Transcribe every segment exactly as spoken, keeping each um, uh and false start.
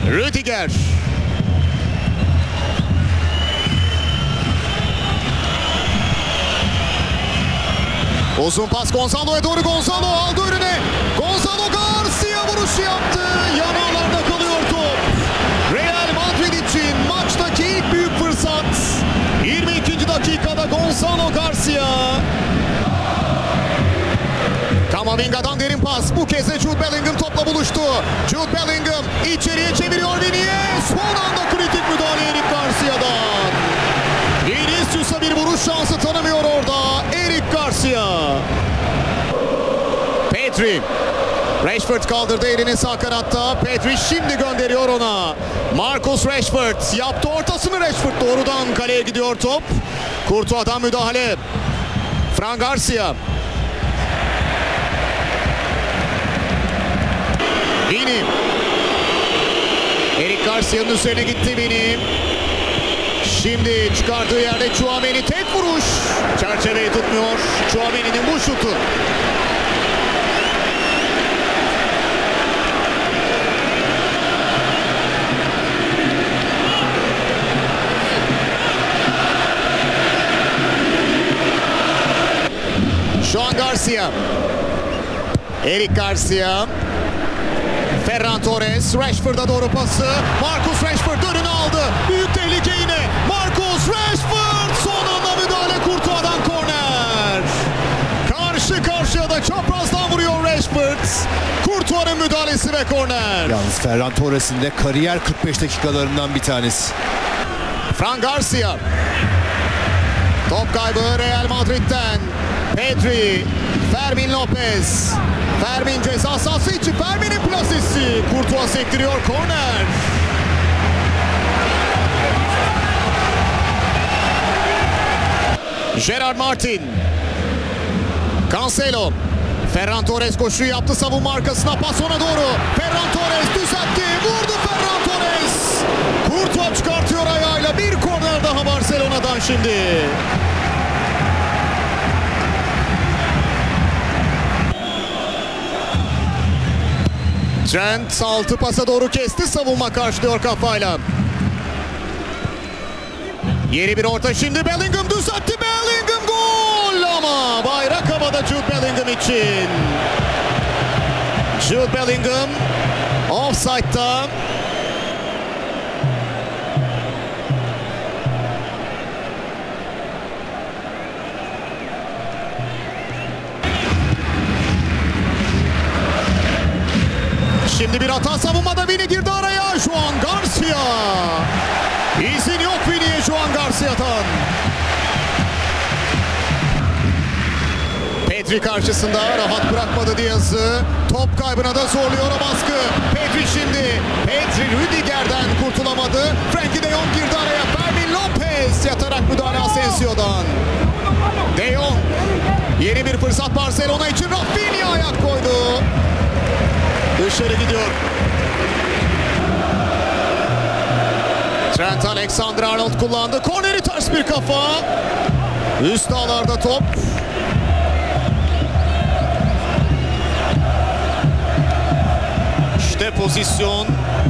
Rüdiger. Uzun pas Gonzalo'ya doğru. Gonzalo aldı önüne. Gonzalo Garcia vuruşu yaptı. Yanağlarda kalıyor top. Real Madrid için maçtaki ilk büyük fırsat. yirmi ikinci dakikada Gonzalo Garcia. Kamavinga'dan derin pas. Bu kez de Jude Bellingham topla buluştu. Jude Bellingham içeriye çeviriyor Vinicius. Son anda kritik müdahale Eric Garcia'dan. Vinicius'a bir vuruş şansı tanımıyor orada Eric Garcia. Pedri. Rashford kaldırdı elini sağ kanatta. Pedri şimdi gönderiyor ona. Marcus Rashford yaptı ortasını. Rashford doğrudan kaleye gidiyor top. Courtois'dan müdahale. Fran Garcia. Vini. Eric Garcia'nın üzerine gitti Vini. Şimdi çıkardığı yerde Tchouaméni tek vuruş. Çerçeveyi tutmuyor. Tchouaméni'nin bu şutu. Joan Garcia. Eric Garcia. Ferran Torres. Rashford'a doğru pası. Marcus Rashford önünü aldı. Büyük tehlike yine. Marcus Rashford. Son anda müdahale Courtois'dan korner. Karşı karşıya da çaprazdan vuruyor Rashford. Courtois'ın müdahalesi ve korner. Yalnız Ferran Torres'in de kariyer kırk beş dakikalarından bir tanesi. Fran Garcia. Top kaybı Real Madrid'den. Pedri. Fermin Lopez. Fermin ceza sahası içi. Fermin'in plasesi. Courtois sektiriyor korner. Gerard Martin. Cancelo. Ferran Torres koşuyu yaptı savunma arkasına. Pas ona doğru. Ferran Torres düzeltti. Vurdu Ferran Torres. Courtois çıkartıyor ayağıyla. Bir korner daha Barcelona'dan şimdi. Trent altı pasa doğru kesti. Savunma karşılıyor kafayla. Yeni bir orta şimdi. Bellingham düzeltti. Bellingham gol ama bayrak havada Jude Bellingham için. Jude Bellingham offside'da. Şimdi bir hata savunmada. Vini girdi araya. Joan Garcia. İzin yok Vini'ye Joan Garcia'dan. Pedri karşısında rahat bırakmadı Diaz'ı. Top kaybına da zorluyor o baskı. Pedri şimdi. Pedri Rüdiger'den kurtulamadı. Frenkie de Jong girdi araya. Fermin Lopez yatarak müdahale Asensio'dan. De Jong. Yeni bir fırsat Barcelona için. Rafinha ayak koydu. Dışarı gidiyor. Trent Alexander-Arnold kullandı. Korneri ters bir kafa. Üst ağlarda top. İşte pozisyon.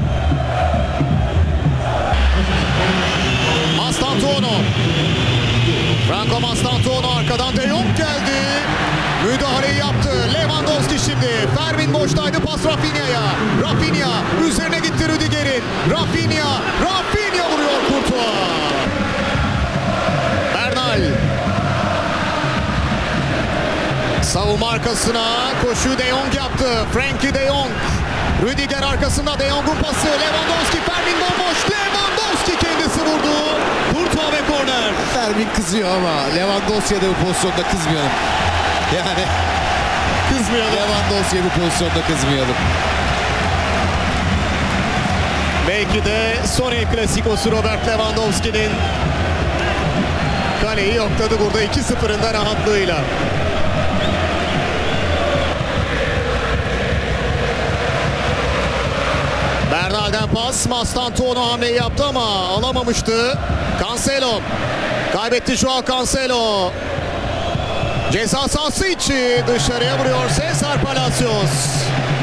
Mastantuono. Franco Mastantuono arkadan De Jong geldi. Müdahaleyi yaptı. Lewandowski şimdi. Fermin boştaydı. Pas Rafinha'ya. Rafinha üzerine gitti Rüdiger'in. Rafinha. Rafinha vuruyor Courtois. Bernal. Savunma arkasına koşuyu De Jong yaptı. Frenkie De Jong. Rüdiger arkasında De Jong'un pası. Lewandowski. Fermin bomboş. Lewandowski kendisi vurdu. Courtois ve korner. Fermin kızıyor ama Lewandowski'ye de bu pozisyonda kızmayalım. Yani Kızmayalım. Lewandowski'ye bu pozisyonda kızmayalım. Belki de son El Clasico'su Robert Lewandowski'nin. Kaleyi yokladı burada iki sıfırın da rahatlığıyla. Bernal'den pas. Mastantuono hamleyi yaptı ama alamamıştı. Cancelo. Kaybetti Joao Cancelo. Ceza sahası içi dışarıya vuruyor Cesar Palacios.